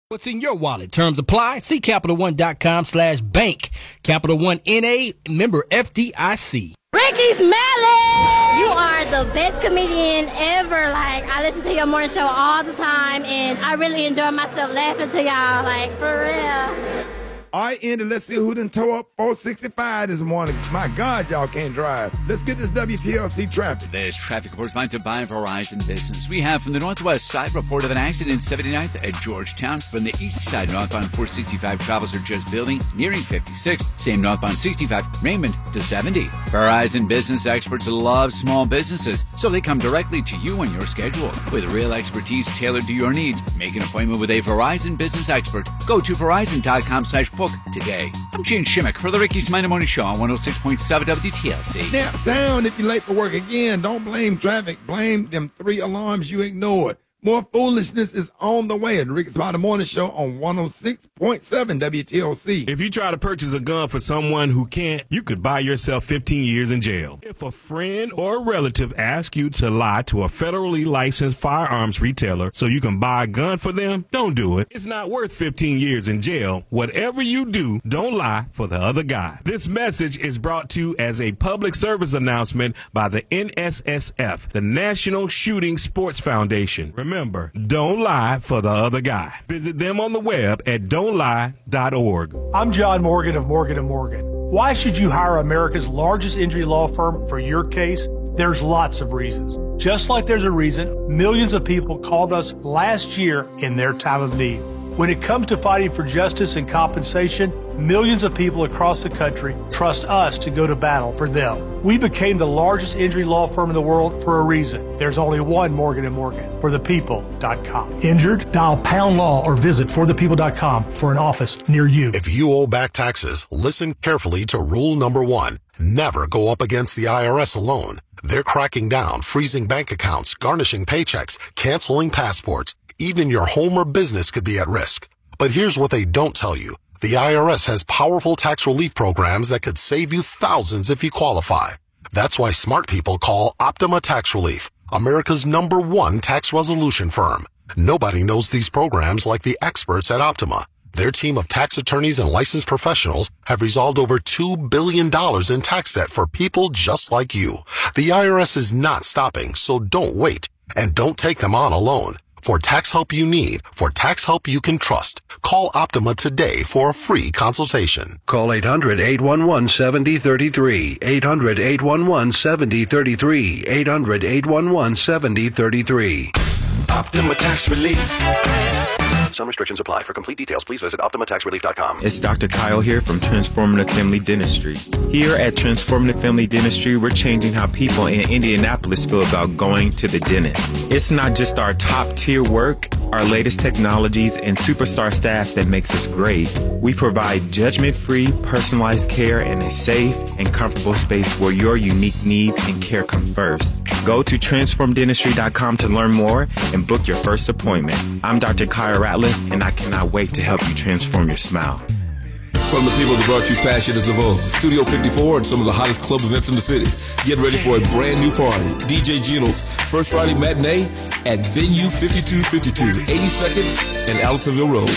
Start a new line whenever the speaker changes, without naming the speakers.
What's in your wallet? Terms apply. See CapitalOne.com/bank. Capital One N.A. member FDIC.
Ricky Smiley! You are the best comedian ever. Like, I listen to your morning show all the time, and I really enjoy myself laughing to y'all. Like, for real.
All right, Andy, let's see who done tore up 465 this morning. My God, y'all can't drive. Let's get this WTLC traffic.
This traffic report is sponsored by Verizon Business. We have from the northwest side report of an accident 79th at Georgetown. From the east side, northbound 465 travelers are just building, nearing 56. Same northbound 65, Raymond to 70. Verizon Business experts love small businesses, so they come directly to you on your schedule. With real expertise tailored to your needs, make an appointment with a Verizon Business expert. Go to Verizon.com/book today. I'm Gene Shimmick for the Ricky Smiley Morning Show on 106.7 WTLC.
Snap down if you're late for work again. Don't blame traffic. Blame them 3 alarms you ignored. More foolishness is on the way at Ricky Smiley Morning Show on 106.7 WTLC.
If you try to purchase a gun for someone who can't, you could buy yourself 15 years in jail. If a friend or a relative asks you to lie to a federally licensed firearms retailer so you can buy a gun for them, don't do it. It's not worth 15 years in jail. Whatever you do, don't lie for the other guy. This message is brought to you as a public service announcement by the NSSF, the National Shooting Sports Foundation. Remember, don't lie for the other guy. Visit them on the web at don'tlie.org.
I'm John Morgan of Morgan & Morgan. Why should you hire America's largest injury law firm for your case? There's lots of reasons. Just like there's a reason millions of people called us last year in their time of need. When it comes to fighting for justice and compensation, millions of people across the country trust us to go to battle for them. We became the largest injury law firm in the world for a reason. There's only one Morgan & Morgan, forthepeople.com. Injured? Dial #law or visit forthepeople.com for an office near you.
If you owe back taxes, listen carefully to rule number 1. Never go up against the IRS alone. They're cracking down, freezing bank accounts, garnishing paychecks, canceling passports. Even your home or business could be at risk. But here's what they don't tell you. The IRS has powerful tax relief programs that could save you thousands if you qualify. That's why smart people call Optima Tax Relief, America's #1 tax resolution firm. Nobody knows these programs like the experts at Optima. Their team of tax attorneys and licensed professionals have resolved over $2 billion in tax debt for people just like you. The IRS is not stopping, so don't wait. And don't take them on alone. For tax help you need, for tax help you can trust, call Optima today for a free consultation.
Call 800-811-7033, 800-811-7033, 800-811-7033.
Optima Tax Relief.
Some restrictions apply. For complete details, please visit OptimaTaxRelief.com.
It's Dr. Kyle here from Transformative Family Dentistry. Here at Transformative Family Dentistry, we're changing how people in Indianapolis feel about going to the dentist. It's not just our top-tier work, our latest technologies, and superstar staff that makes us great. We provide judgment-free, personalized care in a safe and comfortable space where your unique needs and care come first. Go to transformdentistry.com to learn more and book your first appointment. I'm Dr. Kyle Ratliff, and I cannot wait to help you transform your smile.
From the people that brought you Passion at the Vogue, Studio 54, and some of the hottest club events in the city. Get ready for a brand new party. DJ Gino's First Friday Matinee at Venue 5252, 82nd and Allisonville Road.